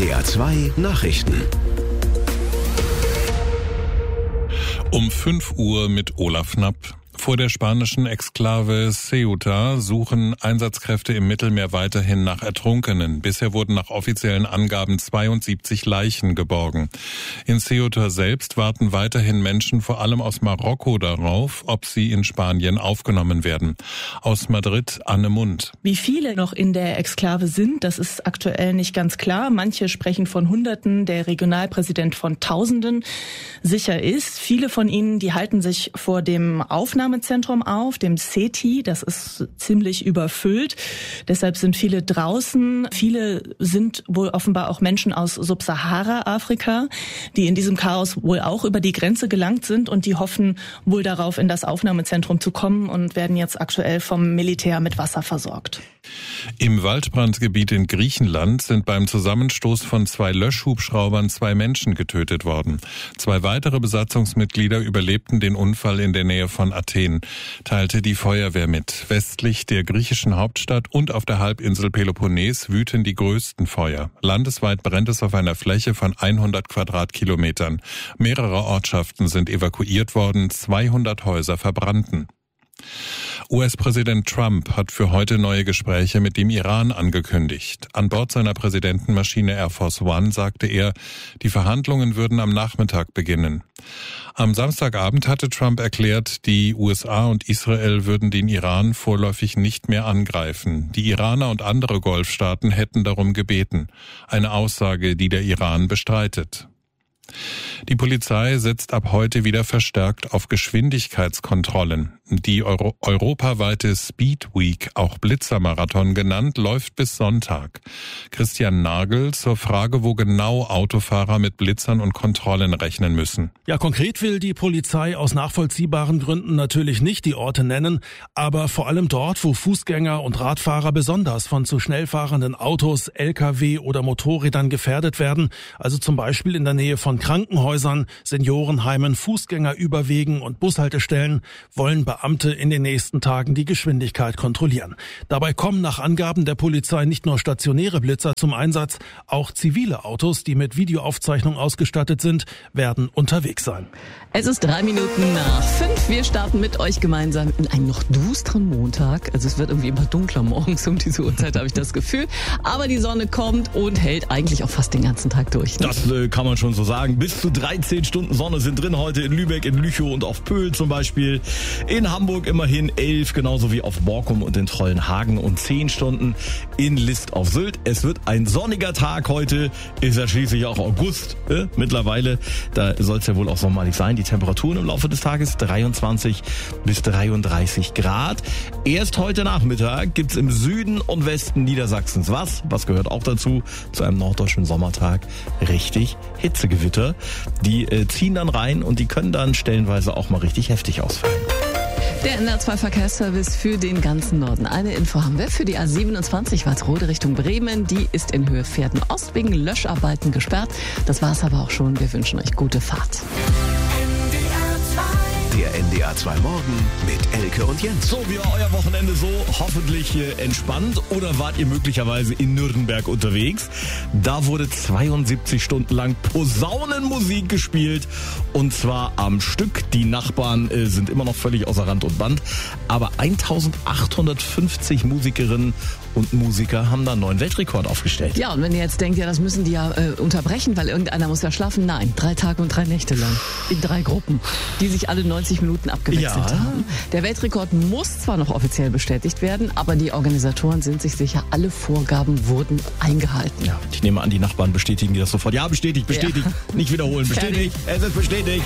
NDR 2 Nachrichten. Um 5 Uhr mit Olaf Knapp. Vor der spanischen Exklave Ceuta suchen Einsatzkräfte im Mittelmeer weiterhin nach Ertrunkenen. Bisher wurden nach offiziellen Angaben 72 Leichen geborgen. In Ceuta selbst warten weiterhin Menschen, vor allem aus Marokko, darauf, ob sie in Spanien aufgenommen werden. Aus Madrid, Anne Mund. Wie viele noch in der Exklave sind, das ist aktuell nicht ganz klar. Manche sprechen von Hunderten, der Regionalpräsident von Tausenden. Sicher ist, viele von ihnen, die halten sich vor dem Aufnahmezentrum auf, dem CETI, das ist ziemlich überfüllt. Deshalb sind viele draußen. Viele sind wohl offenbar auch Menschen aus Subsahara-Afrika, die in diesem Chaos wohl auch über die Grenze gelangt sind und die hoffen wohl darauf, in das Aufnahmezentrum zu kommen und werden jetzt aktuell vom Militär mit Wasser versorgt. Im Waldbrandgebiet in Griechenland sind beim Zusammenstoß von 2 Löschhubschraubern 2 Menschen getötet worden. 2 weitere Besatzungsmitglieder überlebten den Unfall in der Nähe von Athen, teilte die Feuerwehr mit. Westlich der griechischen Hauptstadt und auf der Halbinsel Peloponnes wüten die größten Feuer. Landesweit brennt es auf einer Fläche von 100 Quadratkilometern. Mehrere Ortschaften sind evakuiert worden, 200 Häuser verbrannten. US-Präsident Trump hat für heute neue Gespräche mit dem Iran angekündigt. An Bord seiner Präsidentenmaschine Air Force One sagte er, die Verhandlungen würden am Nachmittag beginnen. Am Samstagabend hatte Trump erklärt, die USA und Israel würden den Iran vorläufig nicht mehr angreifen. Die Iraner und andere Golfstaaten hätten darum gebeten. Eine Aussage, die der Iran bestreitet. Die Polizei setzt ab heute wieder verstärkt auf Geschwindigkeitskontrollen. Die europaweite Speed Week, auch Blitzermarathon genannt, läuft bis Sonntag. Christian Nagel zur Frage, wo genau Autofahrer mit Blitzern und Kontrollen rechnen müssen. Ja, konkret will die Polizei aus nachvollziehbaren Gründen natürlich nicht die Orte nennen, aber vor allem dort, wo Fußgänger und Radfahrer besonders von zu schnell fahrenden Autos, Lkw oder Motorrädern gefährdet werden, also zum Beispiel in der Nähe von Krankenhäusern, Seniorenheimen, Fußgängerüberwegen und Bushaltestellen, wollen Beamte in den nächsten Tagen die Geschwindigkeit kontrollieren. Dabei kommen nach Angaben der Polizei nicht nur stationäre Blitzer zum Einsatz, auch zivile Autos, die mit Videoaufzeichnung ausgestattet sind, werden unterwegs sein. Es ist 3 Minuten nach 5. Wir starten mit euch gemeinsam in einen noch dusteren Montag. Also es wird irgendwie immer dunkler morgens um diese Uhrzeit, habe ich das Gefühl. Aber die Sonne kommt und hält eigentlich auch fast den ganzen Tag durch. Ne? Das kann man schon so sagen. Bis zu 13 Stunden Sonne sind drin heute in Lübeck, in Lüchow und auf Pöhl zum Beispiel. In Hamburg immerhin 11, genauso wie auf Borkum und in Trollenhagen und 10 Stunden in List auf Sylt. Es wird ein sonniger Tag heute, ist ja schließlich auch August mittlerweile. Da soll es ja wohl auch sommerlich sein. Die Temperaturen im Laufe des Tages 23 bis 33 Grad. Erst heute Nachmittag gibt's im Süden und Westen Niedersachsens was gehört auch dazu, zu einem norddeutschen Sommertag, richtig Hitzegewitter. Die ziehen dann rein und die können dann stellenweise auch mal richtig heftig ausfallen. Der NDR 2 Verkehrsservice für den ganzen Norden. Eine Info haben wir für die A27 Walsrode Richtung Bremen. Die ist in Höhe Pferden-Ost wegen Löscharbeiten gesperrt. Das war's aber auch schon. Wir wünschen euch gute Fahrt. Der NDR 2 Morgen mit Elke und Jens. So, wie war euer Wochenende so? Hoffentlich entspannt. Oder wart ihr möglicherweise in Nürnberg unterwegs? Da wurde 72 Stunden lang Posaunenmusik gespielt. Und zwar am Stück. Die Nachbarn sind immer noch völlig außer Rand und Band. Aber 1850 Musikerinnen und Musiker haben da einen neuen Weltrekord aufgestellt. Ja, und wenn ihr jetzt denkt, ja, das müssen die ja unterbrechen, weil irgendeiner muss ja schlafen. Nein, 3 Tage und 3 Nächte lang. In 3 Gruppen, die sich alle 90 Minuten abgewechselt haben. Der Weltrekord muss zwar noch offiziell bestätigt werden, aber die Organisatoren sind sich sicher, alle Vorgaben wurden eingehalten. Ja, ich nehme an, die Nachbarn bestätigen die das sofort. Ja, bestätigt. Ja. Nicht wiederholen, bestätigt. Es ist bestätigt.